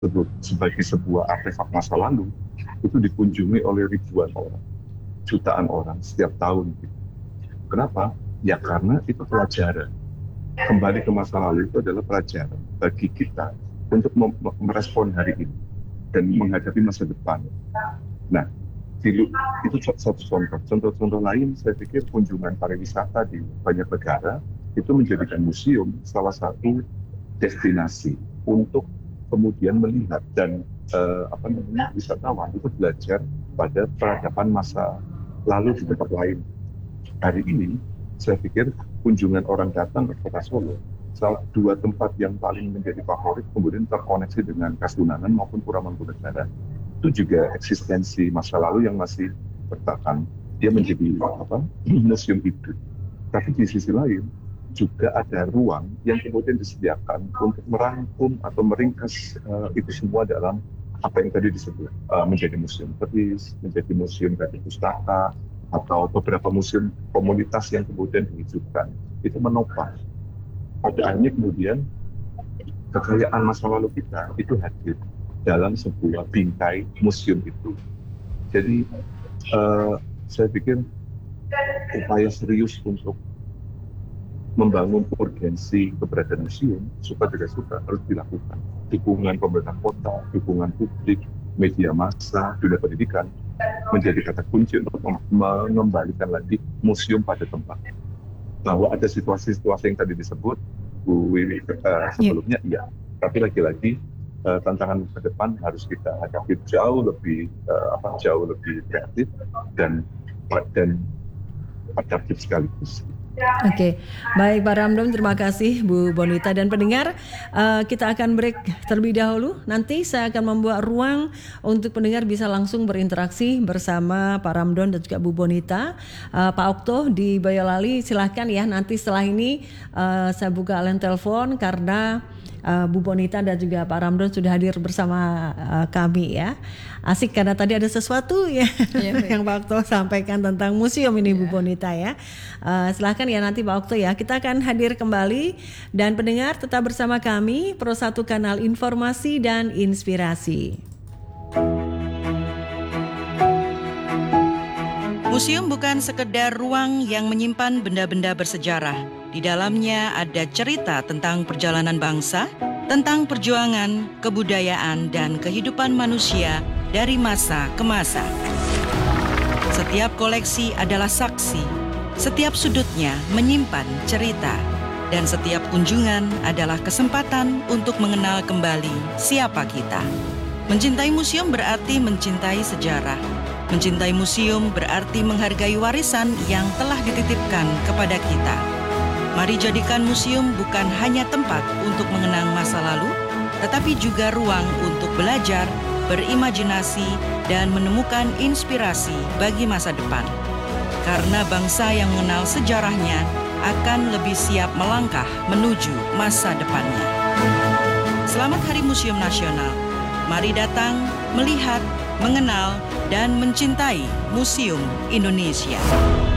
sebagai sebuah artefak masa lalu itu dikunjungi oleh ribuan orang, jutaan orang setiap tahun. Kenapa? Ya karena itu pelajaran. Kembali ke masa lalu itu adalah pelajaran bagi kita untuk merespon hari ini dan menghadapi masa depan. Nah, itu satu contoh. Contoh-contoh lain, saya pikir kunjungan pariwisata di banyak negara itu menjadikan museum salah satu destinasi untuk kemudian melihat dan wisatawan itu belajar pada peradaban masa lalu di tempat lain. Hari ini, saya pikir kunjungan orang datang ke Kota Solo, salah dua tempat yang paling menjadi favorit kemudian terkoneksi dengan Kasunanan maupun Pura Mangkunegaran. Itu juga eksistensi masa lalu yang masih bertahan. Dia menjadi museum hidup. Tapi di sisi lain juga ada ruang yang kemudian disediakan untuk merangkum atau meringkas itu semua dalam apa yang tadi disebut menjadi museum keris, menjadi museum dari pustaka, atau beberapa museum komunitas yang kemudian dihidupkan. Itu menopang. Pada akhirnya kemudian kekayaan masa lalu kita itu hadir dalam sebuah bingkai museum itu. Jadi saya pikir upaya serius untuk membangun urgensi keberadaan museum, suka tidak suka, harus dilakukan. Dukungan pemerintah kota, dukungan publik, media massa, dunia pendidikan, menjadi kata kunci untuk mengembalikan lagi museum pada tempatnya. Bahwa ada situasi-situasi yang tadi disebut, Bu Wiwi sebelumnya, iya. Tapi lagi-lagi tantangan ke depan harus kita hadapi jauh lebih kreatif dan adaptif sekaligus. Oke, baik Pak Ramdhon, terima kasih Bu Bonita dan pendengar. Kita akan break terlebih dahulu. Nanti saya akan membuat ruang untuk pendengar bisa langsung berinteraksi bersama Pak Ramdhon dan juga Bu Bonita. Pak Okto di Boyolali, silahkan ya. Nanti setelah ini saya buka line telepon karena Bu Bonita dan juga Pak Ramdhon sudah hadir bersama kami ya. Asik karena tadi ada sesuatu ya, yang Pak Okto sampaikan tentang museum ini Bu Bonita ya. Silahkan ya nanti Pak Okto ya. Kita akan hadir kembali dan pendengar tetap bersama kami Pro 1 Kanal Informasi dan Inspirasi. Museum bukan sekedar ruang yang menyimpan benda-benda bersejarah. Di dalamnya ada cerita tentang perjalanan bangsa, tentang perjuangan, kebudayaan, dan kehidupan manusia dari masa ke masa. Setiap koleksi adalah saksi, setiap sudutnya menyimpan cerita, dan setiap kunjungan adalah kesempatan untuk mengenal kembali siapa kita. Mencintai museum berarti mencintai sejarah. Mencintai museum berarti menghargai warisan yang telah dititipkan kepada kita. Mari jadikan museum bukan hanya tempat untuk mengenang masa lalu, tetapi juga ruang untuk belajar, berimajinasi, dan menemukan inspirasi bagi masa depan. Karena bangsa yang mengenal sejarahnya akan lebih siap melangkah menuju masa depannya. Selamat Hari Museum Nasional. Mari datang, melihat, mengenal, dan mencintai Museum Indonesia.